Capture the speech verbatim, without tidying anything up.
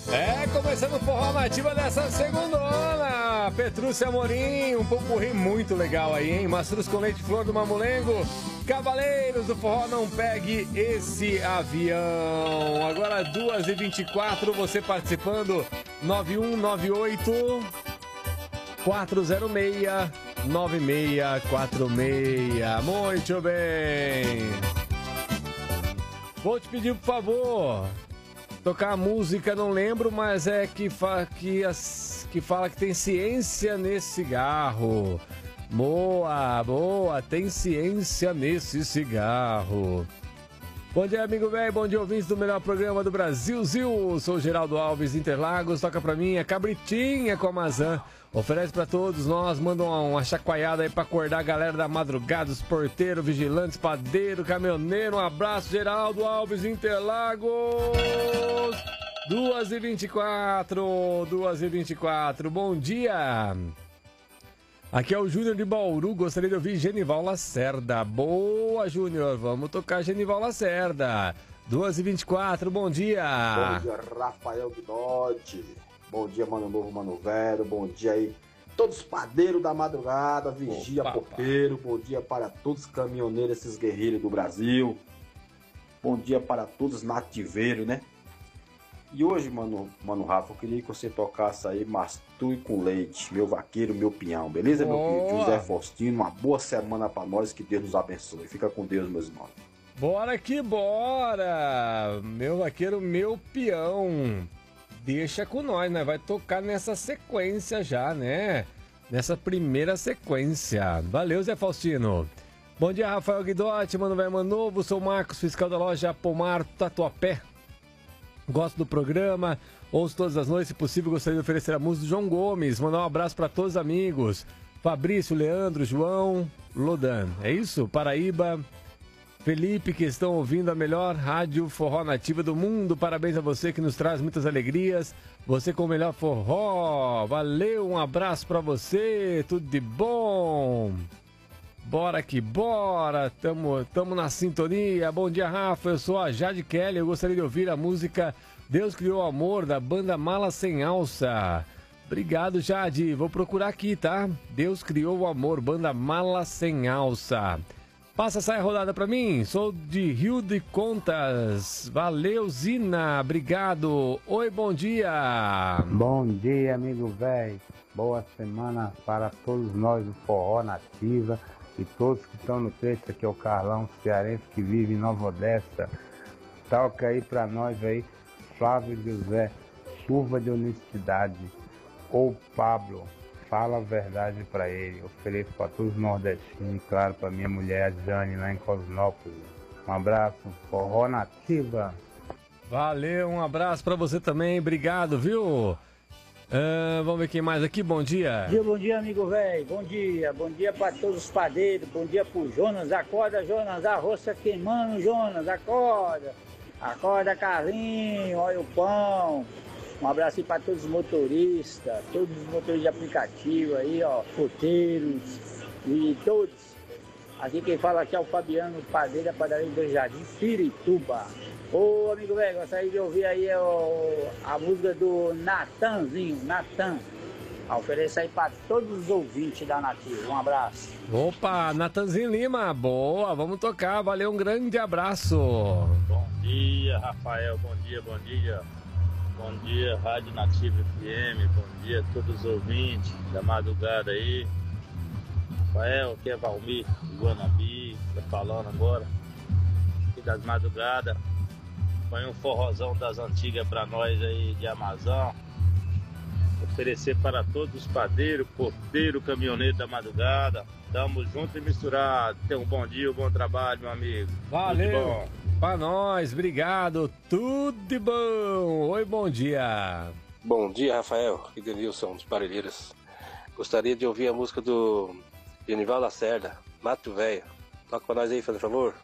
É, começando o Forró Nativa dessa segundona. Petrúcia Amorim, um popurrí muito legal aí, hein? Mastruz com leite, flor do mamulengo. Cavaleiros do Forró, não pegue esse avião. Agora duas e vinte e quatro, você participando. nove um nove oito, quatro zero seis, nove seis quatro seis. Muito bem. Vou te pedir, por favor, tocar a música, não lembro, mas é que, fa que, as, que fala que tem ciência nesse cigarro. Boa, boa, tem ciência nesse cigarro. Bom dia, amigo velho, bom dia, ouvintes do melhor programa do Brasil, Zil. Sou Geraldo Alves, Interlagos, toca pra mim a cabritinha com a maçã. Oferece pra todos nós, manda uma, uma chacoalhada aí pra acordar a galera da madrugada, os porteiros, vigilantes, padeiro, caminhoneiro. Um abraço, Geraldo Alves, Interlagos. duas e vinte e quatro, duas e vinte e quatro, bom dia. Aqui é o Júnior de Bauru, gostaria de ouvir Genival Lacerda. Boa, Júnior, vamos tocar Genival Lacerda. duas e vinte e quatro, bom dia. Bom dia, Rafael Guidotti. Bom dia, Mano Novo, Mano Velho. Bom dia aí, todos os padeiros da madrugada, vigia, Opa, porteiro. Bom dia para todos os caminhoneiros, esses guerreiros do Brasil. Bom dia para todos os nativeiros, né? E hoje, mano, mano Rafa, eu queria que você tocasse aí Mastruz com Leite, meu vaqueiro, meu pinhão, beleza, meu querido? José Faustino, uma boa semana pra nós, que Deus nos abençoe. Fica com Deus, meus irmãos. Bora que bora! Meu vaqueiro, meu peão. Deixa com nós, né? Vai tocar nessa sequência já, né? Nessa primeira sequência. Valeu, Zé Faustino. Bom dia, Rafael Guidotti, mano velho, mano novo. Sou o Marcos, fiscal da loja Pomar Tatuapé. Gosto do programa, ouço todas as noites, se possível gostaria de oferecer a música do João Gomes, mandar um abraço para todos os amigos, Fabrício, Leandro, João, Lodan, é isso? Paraíba, Felipe, que estão ouvindo a melhor rádio forró nativa do mundo, parabéns a você que nos traz muitas alegrias, você com o melhor forró, valeu, um abraço para você, tudo de bom. Bora que bora, tamo, tamo na sintonia. Bom dia, Rafa, eu sou a Jade Kelly, eu gostaria de ouvir a música Deus Criou o Amor, da banda Mala Sem Alça. Obrigado, Jade, vou procurar aqui, tá? Deus Criou o Amor, banda Mala Sem Alça. Passa essa rodada pra mim, sou de Rio de Contas. Valeu, Zina, obrigado. Oi, bom dia. Bom dia, amigo velho. Boa semana para todos nós do Forró Nativa. E todos que estão no trecho, aqui é o Carlão cearense que vive em Nova Odessa. Toca aí pra nós aí, Flávio José, Chuva de Honestidade. Ou Pablo, fala a verdade pra ele. Ofereço pra todos os nordestinos e claro pra minha mulher, a Jane, lá em Cosnópolis. Um abraço, Forró Nativa. Valeu, um abraço pra você também, obrigado, viu? Uh, vamos ver quem mais aqui, bom dia. Bom dia, bom dia, amigo velho, bom dia, bom dia para todos os padeiros, bom dia pro Jonas, acorda Jonas, a roça queimando, Jonas, acorda, acorda Carlinho, olha o pão, um abraço aí para todos os motoristas, todos os motoristas de aplicativo aí, ó, porteiros e todos. Aqui quem fala aqui é o Fabiano, padeiro da padaria do Jardim Pirituba. Ô amigo velho, gostaria de ouvir aí ó, a música do Natanzinho, Natan. Ofereço aí para todos os ouvintes da Nativa. Um abraço. Opa, Natanzinho Lima, boa, vamos tocar, valeu, um grande abraço. Bom dia, Rafael, bom dia, bom dia. Bom dia, Rádio Nativa F M, bom dia a todos os ouvintes da madrugada aí. Rafael, aqui é Valmir, do Guanabi, tá falando agora, aqui das madrugadas. Põe um forrozão das antigas pra nós aí de Amazon. Oferecer para todos os padeiros, porteiro, caminhoneiro da madrugada. Tamo junto e misturado. Tenha um bom dia, um bom trabalho, meu amigo. Valeu, pra nós, obrigado, tudo de bom. Oi, bom dia. Bom dia, Rafael, aqui Denilson dos Parelheiros. Gostaria de ouvir a música do Genival Lacerda, Mato Velho. Toca pra nós aí, faz favor.